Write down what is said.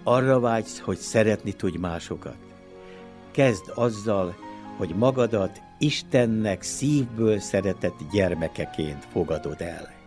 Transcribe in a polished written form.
Arra vágysz, hogy szeretni tudj másokat. Kezd azzal, hogy magadat Istennek szívből szeretett gyermekeként fogadod el.